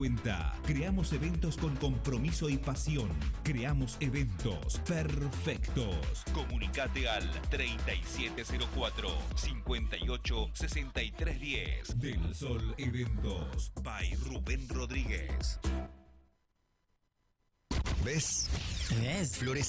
Creamos eventos con compromiso y pasión. Creamos eventos perfectos. Comunicate al 3704-586310. Del Sol Eventos. By Rubén Rodríguez. ¿Ves? Flores